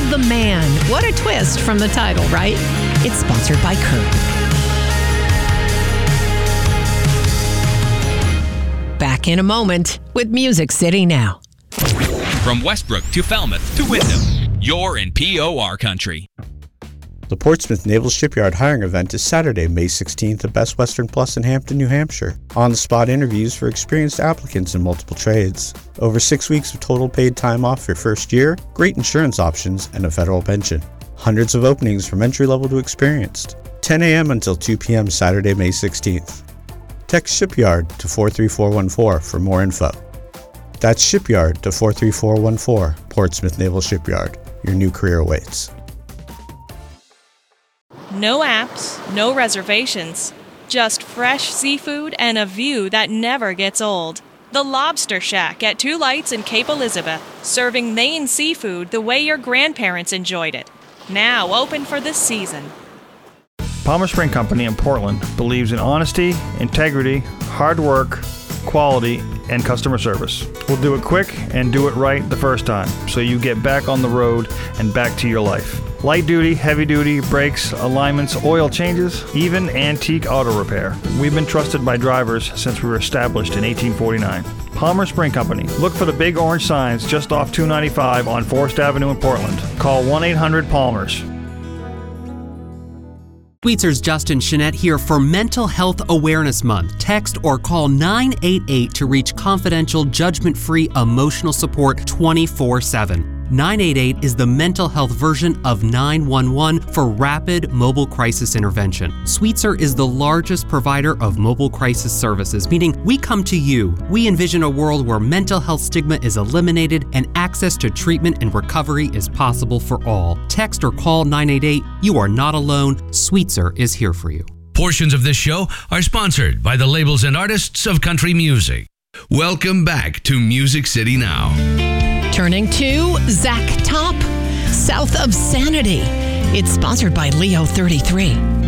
the Man. What a twist from the title, right? It's sponsored by Curb. Back in a moment with Music City Now. From Westbrook to Falmouth to Wyndham, you're in POR country. The Portsmouth Naval Shipyard hiring event is Saturday, May 16th at Best Western Plus in Hampton, New Hampshire. On-the-spot interviews for experienced applicants in multiple trades. Over 6 weeks of total paid time off your first year, great insurance options, and a federal pension. Hundreds of openings from entry-level to experienced. 10 a.m. until 2 p.m. Saturday, May 16th. Text Shipyard to 43414 for more info. That's Shipyard to 43414, Portsmouth Naval Shipyard. Your new career awaits. No apps, no reservations. Just fresh seafood and a view that never gets old. The Lobster Shack at Two Lights in Cape Elizabeth, serving Maine seafood the way your grandparents enjoyed it. Now open for the season. Palmer Spring Company in Portland believes in honesty, integrity, hard work, quality, and customer service. We'll do it quick and do it right the first time, so you get back on the road and back to your life. Light duty, heavy duty, brakes, alignments, oil changes, even antique auto repair. We've been trusted by drivers since we were established in 1849. Palmer Spring Company. Look for the big orange signs just off 295 on Forest Avenue in Portland. Call 1-800-PALMERS. Sweetzer's Justin Chenette here for Mental Health Awareness Month. Text or call 988 to reach confidential, judgment-free emotional support 24/7. 988 is the mental health version of 911 for rapid mobile crisis intervention. Sweetser is the largest provider of mobile crisis services, meaning we come to you. We envision a world where mental health stigma is eliminated and access to treatment and recovery is possible for all. Text or call 988. You are not alone. Sweetser is here for you. Portions of this show are sponsored by the labels and artists of country music. Welcome back to Music City Now. Turning to Zach Top, South of Sanity. It's sponsored by Leo 33.